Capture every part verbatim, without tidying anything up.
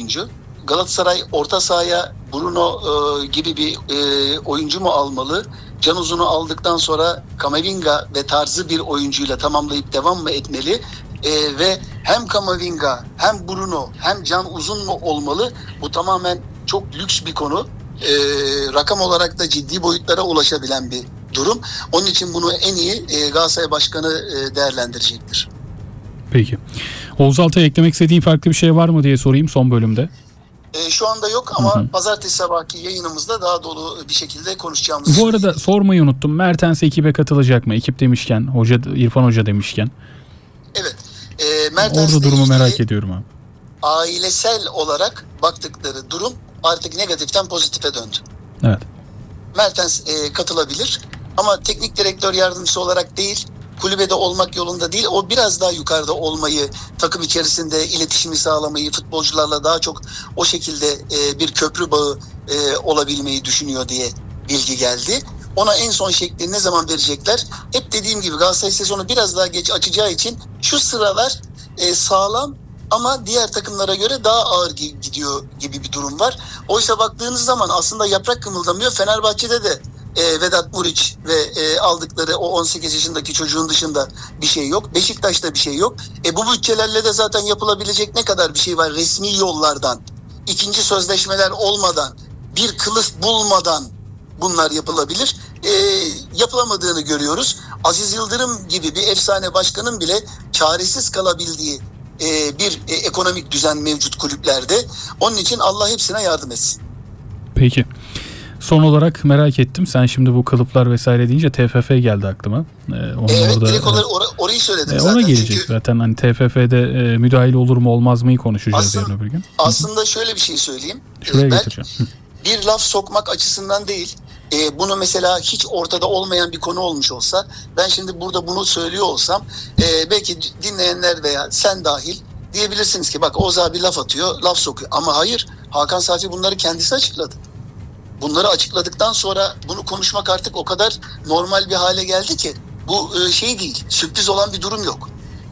oyuncu. Galatasaray orta sahaya Bruno e, gibi bir e, oyuncu mu almalı? Can Uzun'u aldıktan sonra Camavinga ve tarzı bir oyuncuyla tamamlayıp devam mı etmeli? E, ve hem Camavinga hem Bruno hem Can Uzun mu olmalı? Bu tamamen çok lüks bir konu. E, rakam olarak da ciddi boyutlara ulaşabilen bir durum. Onun için bunu en iyi e, Galatasaray Başkanı e, değerlendirecektir. Peki. Oğuz Altay, eklemek istediğin farklı bir şey var mı diye sorayım son bölümde. E, şu anda yok ama Hı hı. pazartesi sabahki yayınımızda daha dolu bir şekilde konuşacağımız. Bu arada sormayı unuttum. Mertens ekibe katılacak mı? Ekip demişken, hoca İrfan Hoca demişken. Evet. E, Mertens'le Orada durumu ilgili merak ediyorum abi. ailesel olarak baktıkları durum artık negatiften pozitife döndü. Evet. Mertens e, katılabilir ama teknik direktör yardımcısı olarak değil, kulübede olmak yolunda değil, o biraz daha yukarıda olmayı, takım içerisinde iletişimi sağlamayı, futbolcularla daha çok o şekilde e, bir köprü bağı e, olabilmeyi düşünüyor diye bilgi geldi. Ona en son şekli ne zaman verecekler? Hep dediğim gibi Galatasaray sezonu biraz daha geç açacağı için şu sıralar e, sağlam ama diğer takımlara göre daha ağır gidiyor gibi bir durum var. Oysa baktığınız zaman aslında yaprak kımıldamıyor. Fenerbahçe'de de e, Vedat Muriç ve e, aldıkları o on sekiz yaşındaki çocuğun dışında bir şey yok. Beşiktaş'ta bir şey yok. E, bu bütçelerle de zaten yapılabilecek ne kadar bir şey var resmi yollardan. İkinci sözleşmeler olmadan, bir kılıf bulmadan bunlar yapılabilir. E, yapılamadığını görüyoruz. Aziz Yıldırım gibi bir efsane başkanın bile çaresiz kalabildiği e, bir e, ekonomik düzen mevcut kulüplerde. Onun için Allah hepsine yardım etsin. Peki. Son olarak merak ettim. Sen şimdi bu kılıflar vesaire deyince T F F geldi aklıma. Ee, onun evet, orada, direkt olarak evet. or- orayı söyledim Ee, zaten. Ona gelecek Çünkü zaten. Hani T F F'de e, müdahil olur mu olmaz mıyı konuşacağız aslında, yarın öbür gün. aslında şöyle bir şey söyleyeyim. Şuraya Ee, ben getireceğim. bir laf sokmak açısından değil, e, bunu mesela hiç ortada olmayan bir konu olmuş olsa, ben şimdi burada bunu söylüyor olsam, e, belki dinleyenler veya sen dahil diyebilirsiniz ki bak Oğuz abi laf atıyor, laf sokuyor. Ama hayır, Hakan Safi bunları kendisi açıkladı. Bunları açıkladıktan sonra bunu konuşmak artık o kadar normal bir hale geldi ki bu e, şey değil, sürpriz olan bir durum yok.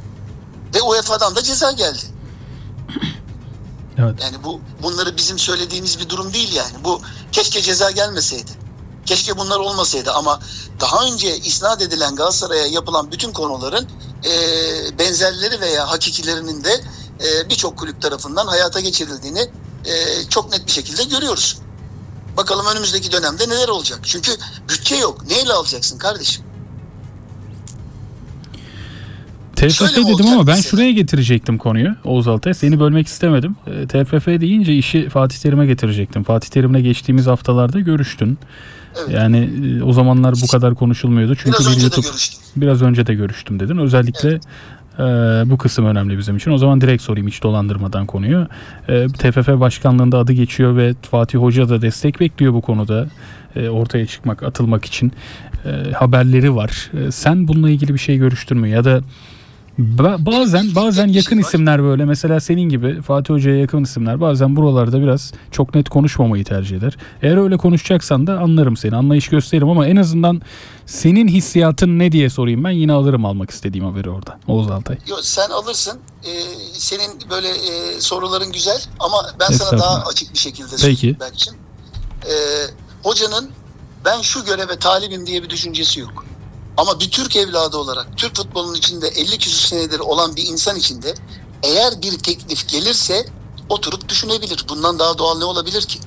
Ve U E F A'dan da ceza geldi. Evet. Yani bu bunları bizim söylediğimiz bir durum değil yani. Bu keşke ceza gelmeseydi. Keşke bunlar olmasaydı ama daha önce isnat edilen Galatasaray'a yapılan bütün konuların e, benzerleri veya hakikilerinin de e, birçok kulüp tarafından hayata geçirildiğini e, çok net bir şekilde görüyoruz. Bakalım önümüzdeki dönemde neler olacak? Çünkü bütçe yok. Neyle alacaksın kardeşim? T F F Şöyle mi dedim olacak ama ben mesela? şuraya getirecektim konuyu Oğuz Altay. Seni bölmek istemedim. E, T F F deyince işi Fatih Terim'e getirecektim. Fatih Terim'le geçtiğimiz haftalarda görüştün. Evet. Yani e, o zamanlar bu kadar konuşulmuyordu. Çünkü Biraz bir önce YouTube, de görüştük. biraz önce de görüştüm dedin. Özellikle Evet. e, bu kısım önemli bizim için. O zaman direkt sorayım hiç dolandırmadan konuyu. E, T F F başkanlığında adı geçiyor ve Fatih Hoca da destek bekliyor bu konuda. E, ortaya çıkmak, atılmak için e, haberleri var. E, sen bununla ilgili bir şey görüştün mü? Ya da Ba- bazen bazen yakın isimler böyle mesela senin gibi Fatih Hoca'ya yakın isimler bazen buralarda biraz çok net konuşmamayı tercih eder. Eğer öyle konuşacaksan da anlarım seni, anlayış gösteririm ama en azından senin hissiyatın ne diye sorayım, ben yine alırım almak istediğim haberi orada. Oğuz Altay. Yo, sen alırsın. Ee, senin böyle e, soruların güzel ama ben sana daha açık bir şekilde söyleyeyim belki. Ee, hocanın ben şu göreve talibim diye bir düşüncesi yok. Ama bir Türk evladı olarak Türk futbolunun içinde elli küsur senedir olan bir insan içinde eğer bir teklif gelirse oturup düşünebilir. Bundan daha doğal ne olabilir ki?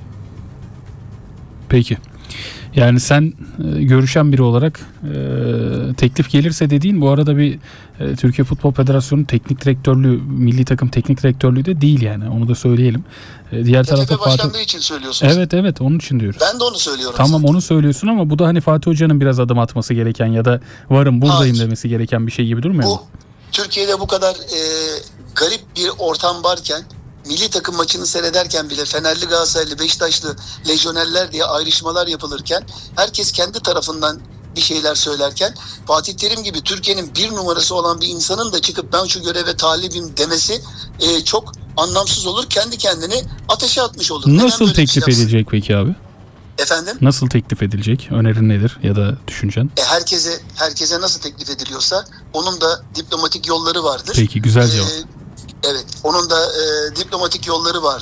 Peki. Yani sen e, görüşen biri olarak e, teklif gelirse dediğin bu arada bir e, Türkiye Futbol Federasyonu teknik direktörlüğü, milli takım teknik direktörlüğü de değil yani, onu da söyleyelim. E, diğer T F F tarafta başkanlığı Fatih... için söylüyorsun. Evet evet onun için diyoruz. Ben de onu söylüyorum. Tamam zaten. onu söylüyorsun ama bu da hani Fatih Hoca'nın biraz adım atması gereken ya da varım buradayım Hayır. demesi gereken bir şey gibi durmuyor mu? Bu Türkiye'de bu kadar e, garip bir ortam varken, milli takım maçını seyrederken bile Fenerli, Galatasaraylı, Beşiktaşlı, lejyonerler diye ayrışmalar yapılırken, herkes kendi tarafından bir şeyler söylerken, Fatih Terim gibi Türkiye'nin bir numarası olan bir insanın da çıkıp ben şu göreve talibim demesi e, çok anlamsız olur. Kendi kendini ateşe atmış olur. Neden Nasıl böyle bir teklif şey yapsın? edilecek peki abi? Efendim? Nasıl teklif edilecek? Önerin nedir ya da düşüncen? E, herkese herkese nasıl teklif ediliyorsa onun da diplomatik yolları vardır. Peki güzel cevap. E, evet, onun da e, diplomatik yolları var.